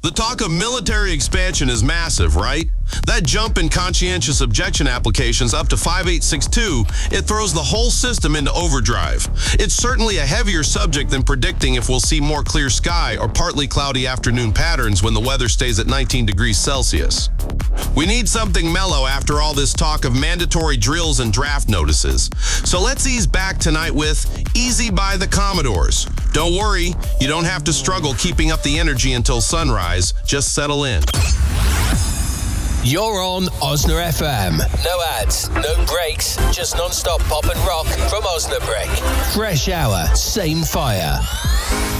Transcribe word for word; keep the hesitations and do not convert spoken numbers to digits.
The talk of military expansion is massive, right? That jump in conscientious objection applications up to five eight six two, it throws the whole system into overdrive. It's certainly a heavier subject than predicting if we'll see more clear sky or partly cloudy afternoon patterns when the weather stays at nineteen degrees Celsius. We need something mellow after all this talk of mandatory drills and draft notices. So let's ease back tonight with Easy by the Commodores. Don't worry, you don't have to struggle keeping up the energy until sunrise. Just settle in. You're on Osna F M. No ads, no breaks, just non-stop pop and rock from Osnabrück. Fresh hour, same fire.